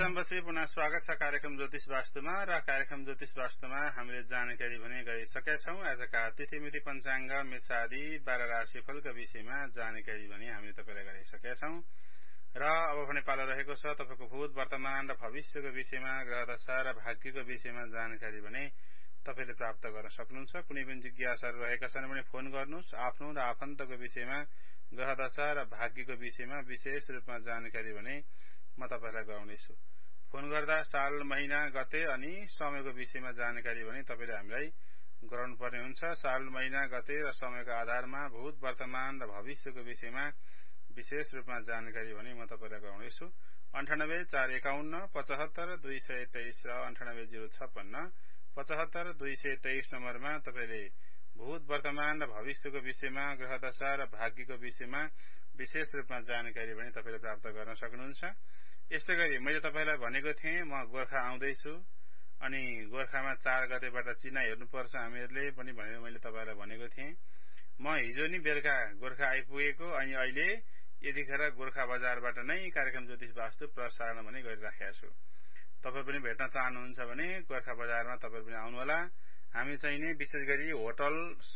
विरामपछि पुनः स्वागत छ कार्यक्रम ज्योतिष वास्तुमा र कार्यक्रम ज्योतिष वास्तुमा हामीले जानकारी भने गरिसकेका छौं। आजका तिथिमिति पञ्चाङ्ग मेषादि 12 राशिफलका विषयमा जानकारी भने हामीले तपाईलाई गराइसकेका छौं र अब भने पालो रहेको छ तपाईको भूत वर्तमान र भविष्यको विषयमा ग्रह दशा र भाग्यको विषयमा जानकारी भने तपाईले प्राप्त गर्न सक्नुहुन्छ। कुनै पनि जिज्ञासाहरु रहेका छन् भने फोन गर्नुस्। आफ्नो र आफन्तको विषयमा ग्रह दशा र भाग्यको विषयमा विशेष रूपमा जानकारी भने म तपाईलाई गराउनेछु। फोन गर्दा साल महिना गते अनि समयको विषयमा जानकारी भने तपाईले हामीलाई गराउनु पर्ने हुन्छ। साल महिना गते र समयको आधारमा भूत वर्तमान र भविष्यको विषयमा विशेष रूपमा जानकारी भने म तपाईलाई गराउनेछु। 98 451 75 223 र 98 056 75 223 नम्बरमा तपाईले भूत वर्तमान र भविष्यको विषयमा ग्रह दशा र भाग्यको विषयमा विशेष रूपमा जानकारी भने तपाईले प्राप्त गर्न सक्नुहुन्छ। यस्तै गरी मैले तपाईलाई भनेको थिएँ म गोरखा आउँदैछु अनि गोरखामा 4 गतेबाट चिना हेर्नुपर्छ हामीहरुले पनि भनेर मैले तपाईलाई भनेको थिएँ। म हिजो नि बेलुका गोरखा आइपुगेको अनि अहिले यतिखेर गोरखा बजारबाट नै कार्यक्रम ज्योतिष वास्तु प्रसारण भने गरिराखेको छु। तपाई पनि भेट्न चाहनुहुन्छ भने गोरखा बजारमा तपाई पनि आउनु होला। हामी चाहिँ नि विशेष गरी होटल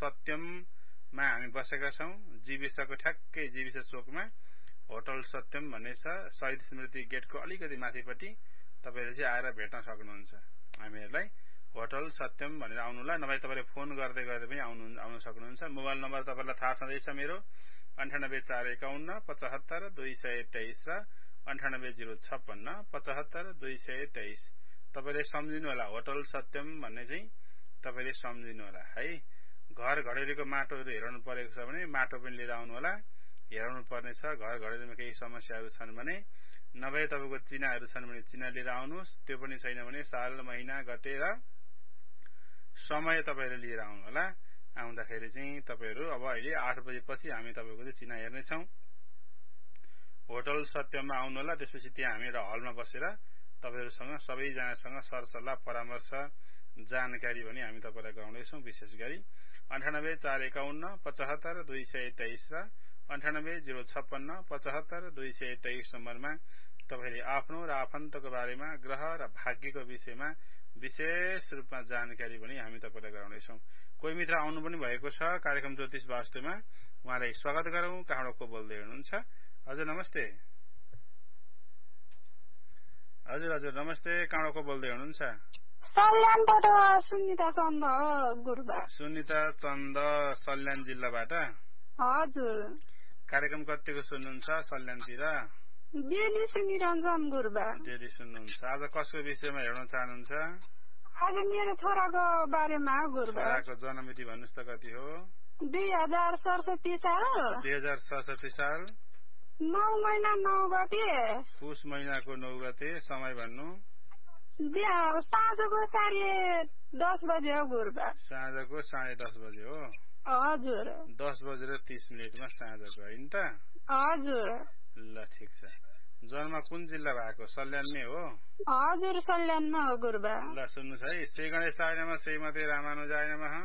सत्यममा हामी बसेका छौं। जीविसको ठ्याक्कै जीविस चोकमा होटल सत्यम भन्ने छ। शहीद स्मृति गेटको अलिकति माथिपट्टि तपाईले चाहिँ आएर भेट्न सक्नुहुन्छ हामीहरुलाई। होटल सत्यम भनेर आउनु होला। नभए तपाईले फोन गर्दै पनि आउन सक्नुहुन्छ। मोबाइल नम्बर तपाईलाई थाहा छँदैछ मेरो 98 451 75 223 र 98 056 75 223। तपाईले सम्झिनु होला होटल सत्यम भन्ने चाहिँ तपाईले सम्झिनु होला है। घर घडेरीको माटोहरु हेराउनु परेको छ भने माटो पनि लिएर आउनु होला। हेराउनु पर्ने छ। घर घडेरीमा केही समस्याहरु छन् भने नभए तपाईको चिनाहरु छन् भने चिना लिएर आउनुस्। त्यो पनि छैन भने साल महिना गते र समय तपाईले लिएर आउनु होला। आउँदाखेरि चाहिँ तपाईहरु अब अहिले 8 बजेपछि हामी तपाईको चाहिँ चिना हेर्ने छौं। होटल सत्यममा आउनु होला। त्यसपछि त्यहाँ हामी एउटा हलमा बसेर तपाईहरुसँग सबैजनासँग सरसल्लाह परामर्श जानकारी भने हामी तपाईलाई गराउने छौं। विशेष गरी 98 451 75 223 र 98 056 75 223 नम्बरमा तपाईले आफ्नो र आफन्तको बारेमा ग्रह र भाग्यको विषयमा विशेष रूपमा जानकारी पनि हामी तपाईलाई गराउने छौं। कोही मित्र आउनु पनि भएको छ कार्यक्रम ज्योतिष वास्तुमा। उहाँलाई स्वागत गरौं। कहाँको बोल्दै हुनुहुन्छ? हजुर नमस्ते। हजुर नमस्ते। कहाँको बोल्दै हुनुहुन्छ? सल्यानबाट सुनिता चन्द गुरुबा। सुनिता चन्द सल्यान जिल्लाबाट? हजुर। कार्यक्रम कतिको सुन्नुहुन्छ सल्यानतिर? डेली सुनिरहन्छम गुरुबा। डेली सुन्नुहुन्छ। आज कसको विषयमा हेर्न चाहनुहुन्छ? आज मेरो छोराको बारेमा गुरुबा। छोराको जन्ममिति भन्नुस् त कति हो? 2067 साल। 2067 साल 9 महिना 9 गते। पुष महिनाको 9 गते। समय भन्नु? साँझको 10:30 बजे हो गुरुबा। साँझको 10:30 बजे हो? हजुर। 10:30 मा साँझको हैन त? हजुर। ल ठीक छ। जन्म कुन जिल्ला भएको? सल्यानमै हो? हजुर सल्यानमा हो गुरुबा। ल सुन्नुस् है। श्री गणेशाय नमः श्रीमते रामानुजाय नमः।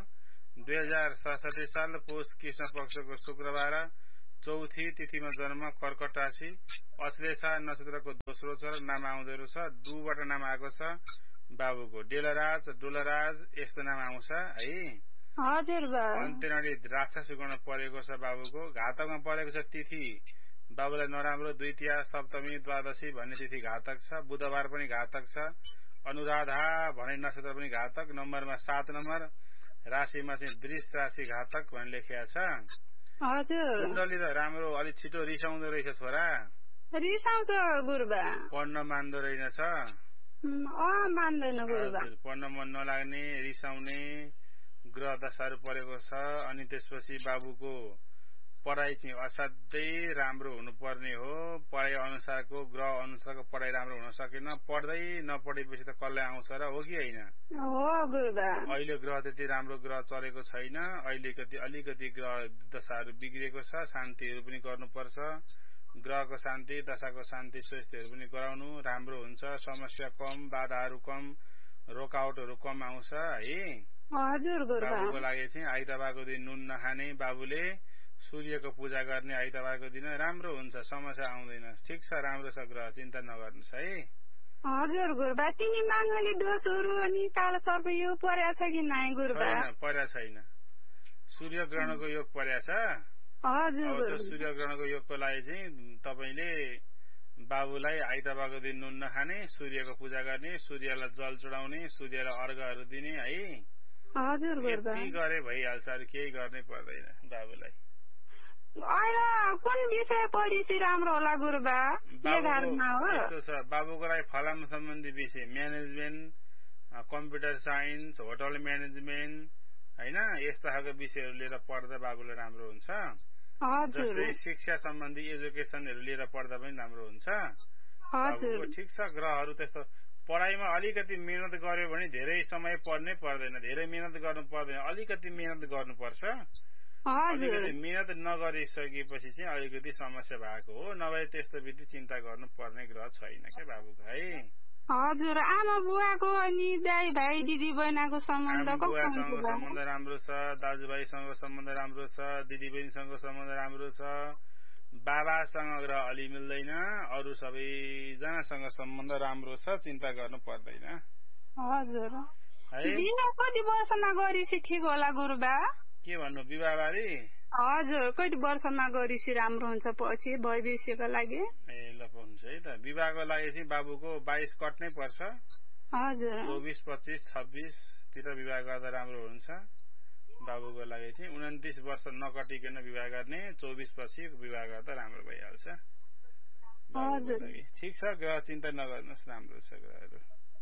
2067 साल पुष कृष्ण पक्षको शुक्रबार चौथी तिथिमा जन्म कर्कट राशि अश्लेषा नक्षत्रको दोस्रो चरण नाम आउँदै छ। दुबाट नाम आएको छ बाबुको। डोलराज यस्तो नाम आउँछ है। हजुर बा। अन्त्यनडी राक्षस गुण परेको छ बाबुको। घातकमा परेको छ तिथि बाबुलाई नराम्रो। द्वितीया सप्तमी द्वादशी भन्ने तिथि घातक छ। बुधबार पनि घातक छ। अनुराधा भन्ने नक्षत्र पनि घातक। नम्बरमा 7 नम्बर। राशिमा चाहिँ वृष राशि घातक भन्ने लेखिएको छ। हजुर। कुण्डली त राम्रो। अलि छिटो रिसाउँदो रहेछ छोरा। रिसाउँछ गुरुबा। पढ्न मान्दो रहेछ? मान्दैन गुरुबा। पढ्न मन नलाग्ने, रिसाउने ग्रह दशाहरु परेको छ। अनि त्यसपछि बाबुको पढाइ चाहिँ असाध्यै राम्रो हुनुपर्ने हो। पढाइ अनुसारको ग्रह अनुसारको पढाइ राम्रो हुन सकेन। पढ्दै नपढेपछि त कसले आउँछ र हो कि हैन? हो गुरुबा। अहिले ग्रह त्यति राम्रो ग्रह चलेको छैन। अलिकति ग्रह दशाहरु बिग्रेको छ। शान्तिहरु पनि गर्नुपर्छ। ग्रहको शान्ति, दशाको शान्ति, स्वास्थ्यहरु पनि गराउनु राम्रो हुन्छ। समस्या कम, बाधाहरु कम, रोकावटहरु कम आउँछ है। हजुर गुरुबा। बाबुको लागि चाहिँ आइतबारको दिन नुन नखाने, बाबुले सूर्यको पूजा गर्ने आइतबारको दिन राम्रो हुन्छ। समस्या आउँदैन। ठीक छ, राम्रो छ ग्रह, चिन्ता नगर्नुस् है। हजुर गुरुबा तिनी माङ्गली दोषहरू अनि कालो सर्प यो परेको छ कि नाइ गुरुबा? परेको छैन। सूर्य ग्रहणको योग परेको छ। हजुर त्यो सूर्य ग्रहणको योगको लागि चाहिँ तपाईले बाबुलाई आइतबारको दिन नुन नखाने, सूर्यको पूजा गर्ने, सूर्यलाई जल चढाउने, सूर्यलाई अर्घहरू दिने है। हजुर गुरुबा। यति गरे भइहाल्छ, अरु केही गर्नै पर्दैन बाबुलाई। अहिले कुन विषय पढिसी राम्रो होला गुरुबा? यस्तो छ, बाबुको लागि फलाम सम्बन्धी विषय, management, computer science, hotel management हैन, यस्ता खालको विषयहरू लिएर पढ्दा बाबुलाई राम्रो हुन्छ। जस्तै शिक्षा सम्बन्धी एजुकेसनहरू लिएर पढ्दा पनि राम्रो हुन्छ। बाबुको ठिक छ, ग्रहहरू त्यस्तो। पढाइमा अलिकति मेहनत गर्यो भने धेरै समय पढ्नै पर्दैन, धेरै मेहनत गर्नु पर्दैन, अलिकति मेहनत गर्नुपर्छ। अलिकति मेहनत नगरिसकेपछि चाहिँ अलिकति समस्या भएको हो, नभए त्यस्तो विधि चिन्ता गर्नुपर्ने ग्रह छैन क्या बाबुको है। हजुर, आमा बुवाको अनि दाइ भाइ दिदी बहिनीको सम्बन्ध सम्बन्ध राम्रो छ, दाजुभाइसँग सम्बन्ध राम्रो छ, दिदी बहिनीसँग सम्बन्ध राम्रो छ। बाबासँग ग्रह अलि मिल्दैन, अरू सबैजनासँग सम्बन्ध राम्रो छ, चिन्ता गर्नु पर्दैन। हजुर, कति वर्षमा गरिसी ठिक होला गुरुबा? के भन्नु विवाहबारे? हजुर, कति वर्षमा गरिसी राम्रो हुन्छ पछि भविष्यको लागि? ए ल हुन्छ है त। विवाहको लागि चाहिँ बाबुको 22 कट्नै पर्छ। हजुर, 24, 25, 26 तिर विवाह गर्दा राम्रो हुन्छ। बाबुको लागि चाहिँ 29 वर्ष नकटिकन विवाह गर्ने, 24 पछि विवाह गर्दा राम्रो भइहाल्छ। हजुर, ठिक छ, ग्रह चिन्ता नगर्नुहोस्, राम्रो छ ग्रहहरू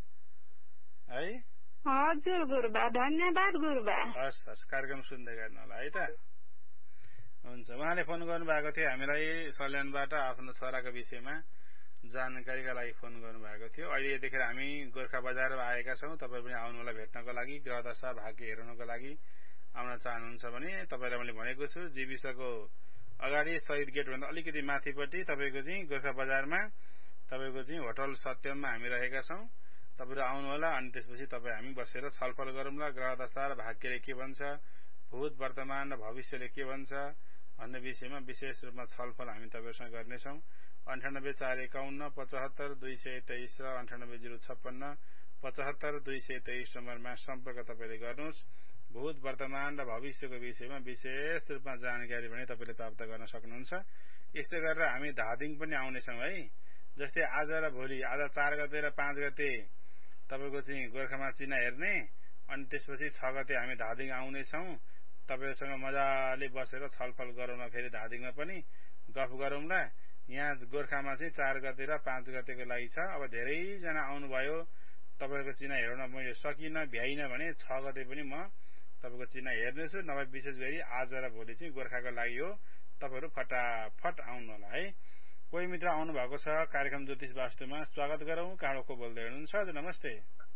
है। हजुर गुरुबा, धन्यवाद गुरुबा। हस् हस्, कार्यक्रम सुन्दै गर्नु होला है त। हुन्छ, उहाँले फोन गर्नुभएको थियो हामीलाई सल्यानबाट आफ्नो छोराको विषयमा जानकारीका लागि फोन गर्नुभएको थियो। अहिले यतिखेर हामी गोर्खा बजारमा आएका छौँ। तपाईँ पनि आउनु होला भेट्नको लागि, ग्रहदशा भाग्य हेर्नको लागि आउन चाहनुहुन्छ भने तपाईँलाई मैले भनेको छु, जीविसको अगाडि शहीद गेटभन्दा अलिकति माथिपट्टि तपाईँको चाहिँ गोर्खा बजारमा तपाईँको चाहिँ होटल सत्यममा हामी रहेका छौँ। तपाईँहरू आउनुहोला, अनि त्यसपछि तपाईँ हामी बसेर छलफल गरौँला। ग्रहदशा र भाग्यले के भन्छ, भूत वर्तमान र भविष्यले के भन्छ भन्ने विषयमा विशेष रूपमा छलफल हामी तपाईँहरूसँग गर्नेछौँ। 98 451 75 223 र 98 056 75 223 नम्बरमा सम्पर्क तपाईँले गर्नुहोस्। भूत वर्तमान र भविष्यको विषयमा विशेष रूपमा जानकारी भने तपाईँले प्राप्त गर्न सक्नुहुन्छ। यस्तै गरेर हामी धादिङ पनि आउनेछौँ है। जस्तै आज र भोलि, आज 4 गते र 5 गते तपाईँको चाहिँ गोर्खामा चिना हेर्ने, अनि त्यसपछि 6 गते हामी धादिङ आउनेछौँ। तपाईँहरूसँग मजाले बसेर छलफल गरौँला, फेरि धादिङमा पनि गफ गरौँला। यहाँ गोर्खामा चाहिँ 4 गते र 5 गतेको लागि छ। अब धेरैजना आउनुभयो, तपाईँको चिना हेर्न मैले सकिनँ, भ्याइनँ भने 6 गते पनि म तपाईँको चिना हेर्नेछु। नभए विशेष गरी आज र भोलि चाहिँ गोर्खाको लागि हो, तपाईँहरू फटाफट आउनु होला है। कोही मित्र आउनु भएको छ कार्यक्रम ज्योतिष वास्तुमा, स्वागत गरौँ। कहाँको बोल्दै हुनुहुन्छ? हजुर नमस्ते।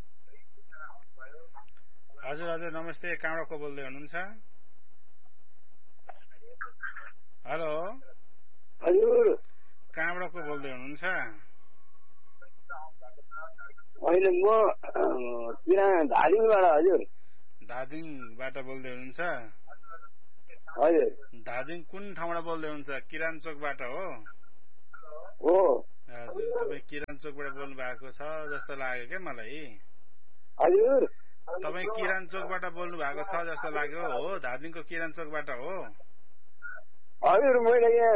हजुर हजुर नमस्ते, कहाँको बोल्दै हुनुहुन्छ? हेलो हजुर, कहाँबाट को बोल्दै हुनुहुन्छ? अहिले म धादिङबाट। हजुर, धादिङबाट बोल्दै हुनुहुन्छ? हजुर, धादिङ कुन ठाउँबाट बोल्दै हुनुहुन्छ? किरान चोकबाट हो? हो हजुर, तपाईँ किरान चोकबाट बोल्नु भएको छ जस्तो लाग्यो क्या मलाई। हजुर, तपाईँ किरान चोकबाट बोल्नु भएको छ जस्तो लाग्यो। हो, धादिङको किरान चोकबाट हो? हजुर, मैले यहाँ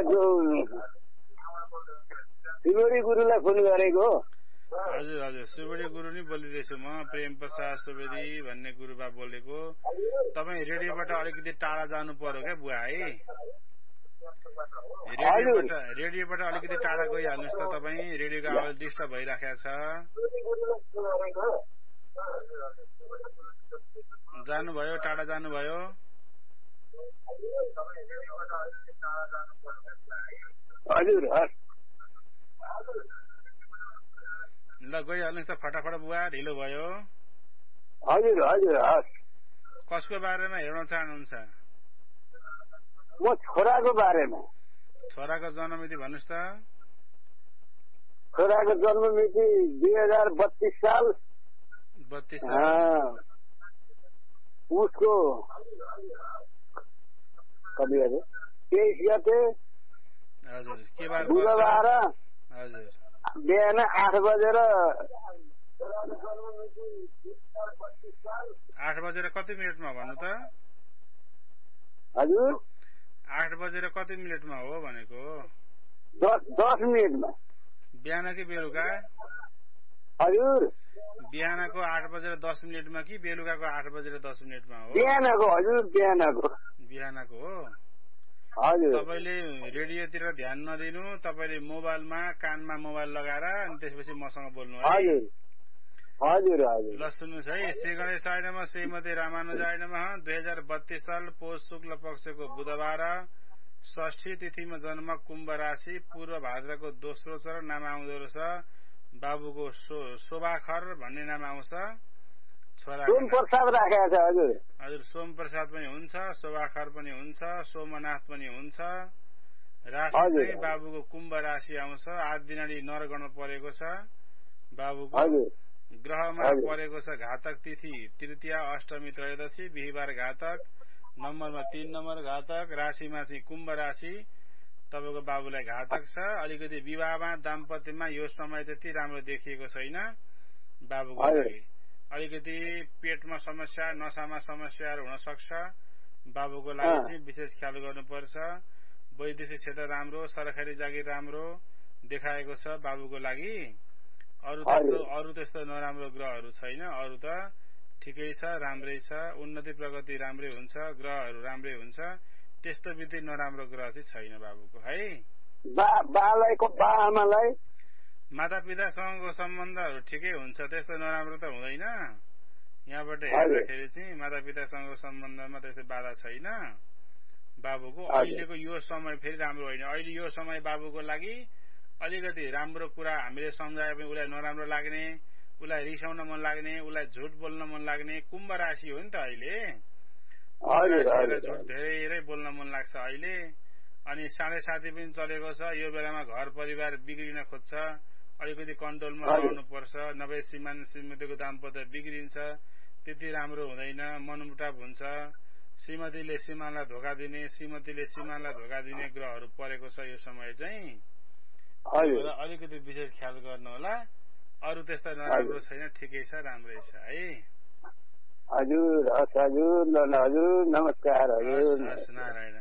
सुवेदी गुरुलाई फोन गरेको। हजुर हजुर, सुवेदी गुरु नै बोलिरहेछु म, प्रेम प्रसाद सुवेदी भन्ने गुरुबा बोलेको। तपाईँ रेडियोबाट अलिकति टाढा जानु पर्यो क्या बुवा है। रेडियोबाट अलिकति टाढा गइहाल्नुहोस् त तपाईँ, रेडियोको आवाज डिस्टर्ब भइराखेको छ। जानुभयो, टाढा जानुभयो? हजुर, ल गइहाल्नुहोस् त फटाफट बुवा, ढिलो भयो। हजुर हजुर, कसको बारेमा हेर्न चाहनुहुन्छ? म छोराको बारेमा। छोराको जन्ममिति भन्नुहोस् त। छोराको जन्ममिति 2032 साल। 32 साल। उसको कति गते? 23 गते। हजुर, के बार? बुधबार। हजुर, बिहान 8 बजेर 8 बजेर कति मिनेटमा भन्नु त? हजुर 8 बजेर कति मिनेटमा हो भनेको? 10 मिनेटमा। बिहान कि बेलुका? हजुर बिहानको 8 बजेर 10 मिनेटमा कि बेलुकाको 8 बजेर 10 मिनेटमा हो? बिहानको हजुर बिहानको। बिहानको हो। हजुर तपाईले रेडियोतिर ध्यान नदिनु, तपाईले मोबाइलमा कानमा मोबाइल लगाएर अनि त्यसपछि मसँग बोल्नु है। हजुर हजुर हजुर। ल सुन्नुस् है। श्री गणेशाय नमः, श्रीमती रामानुजाय नमः। 2032 साल पौष शुक्ल पक्षको बुधबार षष्ठी तिथिमा जन्म, कुम्भ राशि, पूर्व भाद्रको दोस्रो चरण नाम आउँदो रहेछ। बाबुको शोभाखर भन्ने नाम आउँछ। छोरा सोम प्रसाद राखेको छ हजुर। हजुर सोम प्रसाद पनि हुन्छ, शोभाखर पनि हुन्छ, सोमनाथ पनि हुन्छ। राशि चाहिँ बाबुको कुम्भ राशि आउँछ। आदिनाडी नरगण परेको छ बाबुको। ग्रहमा परेको छ घातक तिथि तृतीया, अष्टमी, त्रयोदशी, बिहिबार घातक, नम्बरमा 3 नम्बर घातक। राशिमा चाहिँ कुम्भ राशि तपाईको बाबुलाई घातक छ। अलिकति विवाहमा दाम्पत्यमा यो समय त्यति राम्रो देखिएको छैन बाबुको लागि। अलिकति पेटमा समस्या, नसामा समस्याहरू हुन सक्छ। बाबुको लागि चाहिँ विशेष ख्याल गर्नुपर्छ। वैदेशिक क्षेत्र राम्रो, सरकारी जागिर राम्रो देखाएको छ बाबुको लागि। अरू त्यस्तो नराम्रो ग्रहहरू छैन। अरू त ठिकै छ, राम्रै छ। उन्नति प्रगति राम्रै हुन्छ, ग्रहहरू राम्रै हुन्छ। त्यस्तो विधि नराम्रो ग्रह चाहिँ छैन बाबुको है। बालाईको बा आमालाई माता पितासँगको सम्बन्धहरू ठिकै हुन्छ, त्यस्तो नराम्रो त हुँदैन। यहाँबाट हेर्दाखेरि चाहिँ माता पितासँगको सम्बन्धमा त्यस्तो बाधा छैन बाबुको। अहिलेको यो समय फेरि राम्रो होइन। अहिले यो समय बाबुको लागि अलिकति राम्रो कुरा हामीले सम्झाए पनि उसलाई नराम्रो लाग्ने, उसलाई रिसाउन मन लाग्ने, उसलाई झुट बोल्न मन लाग्ने। कुम्भ राशि हो नि त अहिले। झुट धेरै बोल्न मन लाग्छ अहिले। अनि साढे साथी पनि चलेको छ। यो बेलामा घर परिवार बिग्रिन खोज्छ। अलिकति कन्ट्रोलमा रहनुपर्छ, नभए श्रीमतीको दाम्पत्य बिग्रिन्छ। त्यति राम्रो हुँदैन, मनमुटाव हुन्छ। श्रीमतीले श्रीमानलाई धोका दिने, श्रीमतीले श्रीमानलाई धोका दिने ग्रहहरू परेको छ यो समय चाहिँ। अलिकति विशेष ख्याल गर्नु होला। अरू त्यस्तो नराम्रो छैन, ठिकै छ, राम्रै छ है। हजुर हजुर हजुर नमस्कार हजुर। नारायण।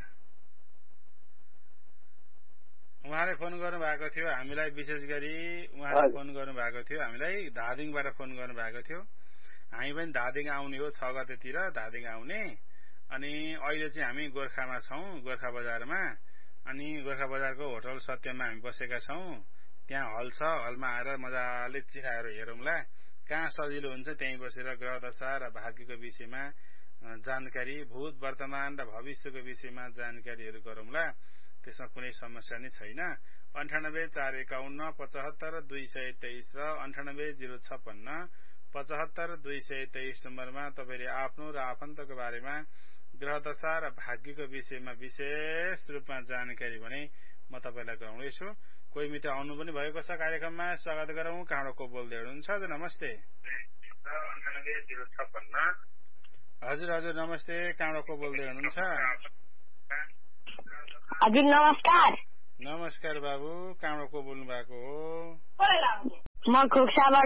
उहाँले फोन गर्नु भएको थियो हामीलाई, विशेष गरी उहाँले फोन गर्नु भएको थियो हामीलाई, धादिङबाट फोन गर्नु भएको थियो। हामी पनि धादिङ आउने हो 6 गतेतिर धादिङ आउने। अनि अहिले चाहिँ हामी गोर्खामा छौं, गोर्खा बजारमा। अनि गोर्खा बजारको होटल सत्यमा हामी बसेका छौं। त्यहाँ हल छ, हलमा आएर मजाले चिराहरू हेरौँला। कहाँ सजिलो हुन्छ त्यहीँ बसेर ग्रह दशा र भाग्यको विषयमा जानकारी, भूत वर्तमान र भविष्यको विषयमा जानकारीहरू गरौँला। त्यसमा कुनै समस्या नै छैन। 98 451 75 223 र 98 056 75 223 नम्बरमा तपाईले आफ्नो र आफन्तको बारेमा ग्रह दशा र भाग्यको विषयमा विशेष रूपमा जानकारी भने म तपाईलाई गराउँदैछु। कोही मित्र आउनु पनि भएको छ कार्यक्रममा, स्वागत गरौँ। कहाँबाट को बोल्दै हुनुहुन्छ? हजुर नमस्ते। 98 056 हजुर हजुर नमस्ते। कहाँबाट को बोल्दै हुनुहुन्छ? हजुर नमस्कार। नमस्कार बाबु, कहाँबाट को बोल्नु भएको हो? म खोक्साबाट।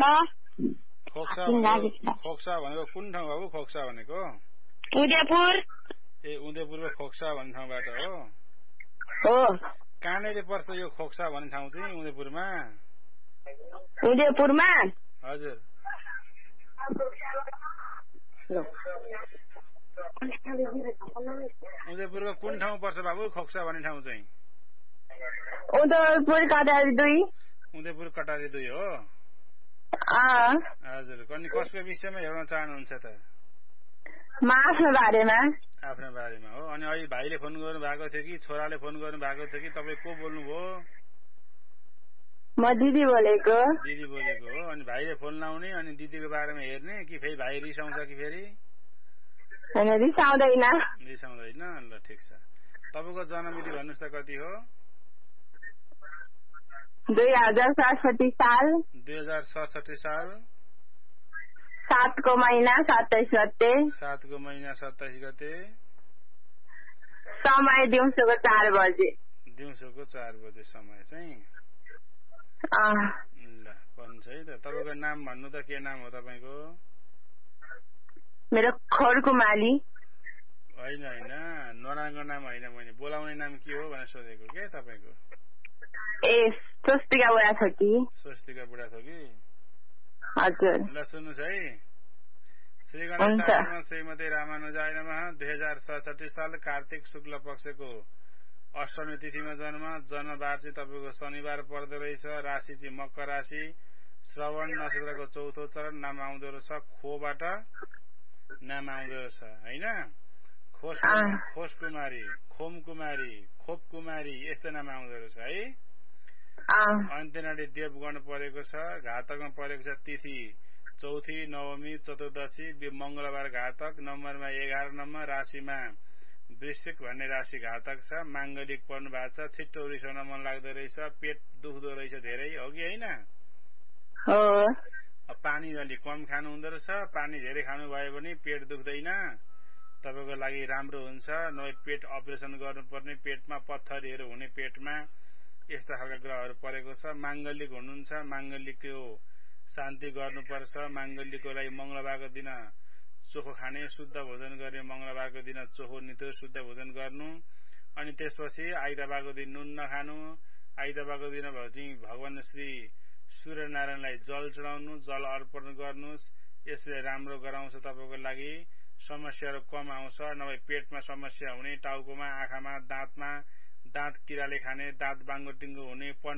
खोक्सा भनेको कुन ठाउँ बाबु? खोक्सा भनेको उदयपुर। ए उदयपुरको खोक्सा भन्ने ठाउँबाट हो? कहाँनिर पर्छ यो खोक्सा भन्ने ठाउँ चाहिँ उदयपुरमा? उदयपुरमा हजुर। उदयपुरको कुन ठाउँ पर्छ बाबु खोक्सा भन्ने ठाउँ चाहिँ? उदयपुर कटारी 2। उदयपुर कटारी 2 हो? हजुर। अनि कसको विषयमा हेर्न चाहनुहुन्छ त? आफ्नो बारेमा। आफ्नो बारेमा हो। अनि अहिले भाइले फोन गर्नु भएको थियो कि छोराले फोन गर्नु भएको थियो कि तपाईँ को बोल्नुभयो? म दिदी बोलेको। दिदी बोलेको हो। अनि भाइले फोन लाउने अनि दिदीको बारेमा हेर्ने कि फेरि भाइ रिसाउँछ कि फेरि? रिसाउँदैन। रिसाउँदैन। ल ठिक छ। तपाईँको जन्ममिति भन्नुहोस् त कति हो? 2067 साल। 2067 साल 7 को महिना 27 गते। 7 को महिना 27 गते। समय दिउँसोको 4 बजे। दिउँसोको 4 बजे समय चाहिँ। तपाईँको नाम भन्नु त के नाम हो तपाईँको? मेरो खरकुमाली। होइन होइन, नराम्रो नाम होइन, मैले बोलाउने नाम के हो भनेर सोधेको के तपाईँको? ए स्वस्तिका बुढा छ कि? स्वस्तिका बुढा छ कि? हजुर। ल सुन्नुहोस् है, श्री गणेश ठाकुरमा श्रीमती रामानुजाय नमः। 2067 साल कार्तिक शुक्ल पक्षको अष्टमी तिथिमा जन्मबार चाहिँ तपाईँको शनिबार पर्दो रहेछ। राशि चाहिँ मकर राशि, श्रवण नक्षत्रको चौथो चरण, नाम आउँदो रहेछ खोबाट नाम आउँदो रहेछ होइन। खोस कुमारी, खोम कुमारी, खोप कुमारी यस्तो नाम आउँदो रहेछ है। अन्त्यनाडी देवगण परेको छ, घातकमा परेको छ तिथि चौथी, नवमी, चतुर्दशी, मंगलबार घातक, नम्बरमा 11 नम्बर, राशिमा वृश्चिक भन्ने राशि घातक छ। माङ्गलिक पर्नु भएको छ, छिट्टो रिसाउन मन लाग्दो रहेछ, पेट दुख्दो रहेछ धेरै, हो कि होइन? पानी अलिक कम खानु हुँदो रहेछ, पानी धेरै खानु भयो भने पेट दुख्दैन, तपाईँको लागि राम्रो हुन्छ। नभए पेट अपरेसन गर्नुपर्ने, पेटमा पत्थरीहरू हुने, पेटमा यस्ता खालका ग्रहहरू परेको छ। माङ्गलिक हुनुहुन्छ, माङ्गलिकको शान्ति गर्नुपर्छ। माङ्गलिकको लागि मंगलबारको दिन चोखो खाने, शुद्ध भोजन गर्ने, मंगलबारको दिन चोखो नितो शुद्ध भोजन गर्नु। अनि त्यसपछि आइतबारको दिन नुन नखानु। आइतबारको दिन भगवान श्री सूर्यनारायणलाई जल चढाउनु, जल अर्पण गर्नुहोस्। यसले राम्रो गराउँछ, तपाईँको लागि समस्याहरू कम आउँछ। नभए पेटमा समस्या हुने, टाउकोमा, आँखामा, दाँतमा, दाँत किराले खाने, दाँत बाङ्गो टिङ्गो हुने,